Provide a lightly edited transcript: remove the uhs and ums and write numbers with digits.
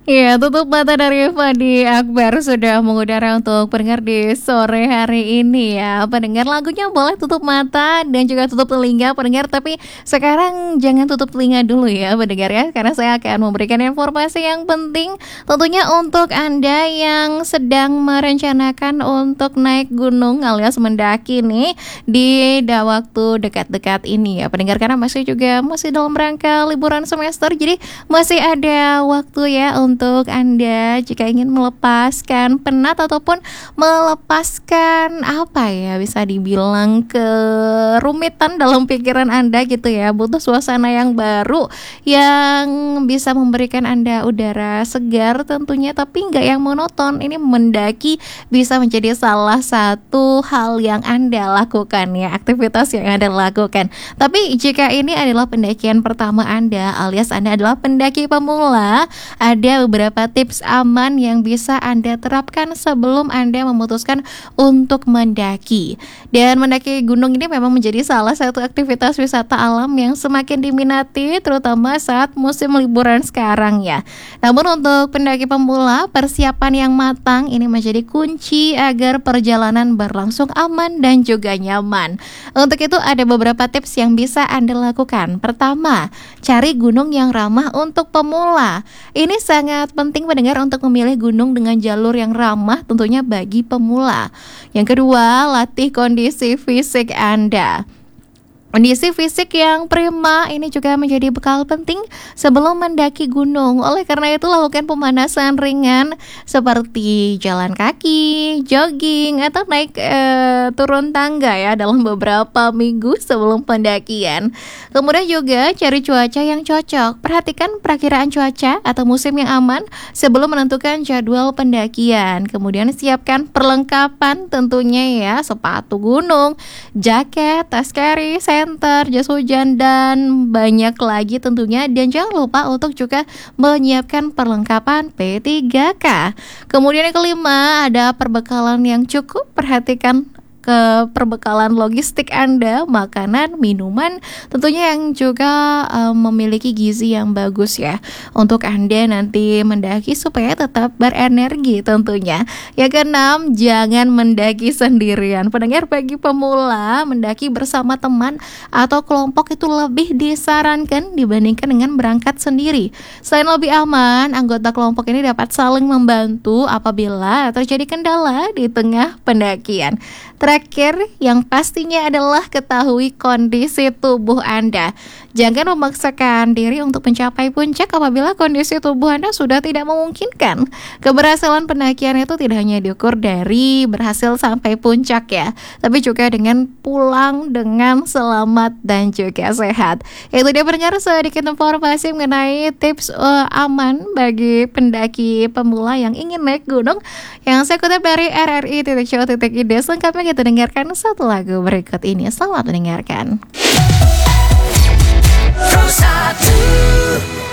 Iya, tutup mata dari Fandi Akbar sudah mengudara untuk pendengar di sore hari ini ya. Pendengar lagunya boleh tutup mata dan juga tutup telinga pendengar, tapi sekarang jangan tutup telinga dulu ya pendengar ya, karena saya akan memberikan informasi yang penting tentunya untuk Anda yang sedang merencanakan untuk naik gunung alias mendaki nih di waktu dekat-dekat ini ya pendengar, karena masih dalam rangka liburan semester, jadi masih ada waktu ya untuk Anda jika ingin melepaskan penat ataupun melepaskan apa ya, bisa dibilang kerumitan dalam pikiran Anda gitu ya. Butuh suasana yang baru yang bisa memberikan Anda udara segar tentunya, tapi nggak yang monoton. Ini mendaki bisa menjadi salah satu hal yang Anda lakukan ya, aktivitas yang Anda lakukan. Tapi jika ini adalah pendakian pertama Anda alias Anda adalah pendaki pemula, ada beberapa tips aman yang bisa Anda terapkan sebelum Anda memutuskan untuk mendaki. Dan mendaki gunung ini memang menjadi salah satu aktivitas wisata alam yang semakin diminati terutama saat musim liburan sekarang ya. Namun untuk pendaki pemula, persiapan yang matang ini menjadi kunci agar perjalanan berlangsung aman dan juga nyaman. Untuk itu ada beberapa tips yang bisa Anda lakukan. Pertama, cari gunung yang ramah untuk pemula. Ini sangat penting pendengar untuk memilih gunung dengan jalur yang ramah tentunya bagi pemula. Yang kedua, latih kondisi fisik Anda. Kondisi fisik yang prima ini juga menjadi bekal penting sebelum mendaki gunung. Oleh karena itu lakukan pemanasan ringan seperti jalan kaki, jogging, atau naik turun tangga ya dalam beberapa minggu sebelum pendakian. Kemudian juga cari cuaca yang cocok. Perhatikan perakiraan cuaca atau musim yang aman sebelum menentukan jadwal pendakian. Kemudian siapkan perlengkapan tentunya ya, sepatu gunung, jaket, tas carry, senter, jas hujan, dan banyak lagi tentunya. Dan jangan lupa untuk juga menyiapkan perlengkapan P3K. Kemudian yang kelima, ada perbekalan yang cukup. Perhatikan ke perbekalan logistik Anda, makanan, minuman tentunya yang juga memiliki gizi yang bagus ya untuk Anda nanti mendaki supaya tetap berenergi tentunya. Yang keenam, jangan mendaki sendirian. Pendengar, bagi pemula mendaki bersama teman atau kelompok itu lebih disarankan dibandingkan dengan berangkat sendiri. Selain lebih aman, anggota kelompok ini dapat saling membantu apabila terjadi kendala di tengah pendakian. Terakhir, yang pastinya adalah ketahui kondisi tubuh Anda. Jangan memaksakan diri untuk mencapai puncak apabila kondisi tubuh Anda sudah tidak memungkinkan. Keberhasilan pendakian itu tidak hanya diukur dari berhasil sampai puncak ya, tapi juga dengan pulang dengan selamat dan juga sehat. Itu dia pendengar sedikit informasi mengenai tips aman bagi pendaki pemula yang ingin naik gunung yang saya kutip dari RRI.co.id. Selengkapnya kita dengarkan satu lagu berikut ini. Selamat mendengarkan. Pro 1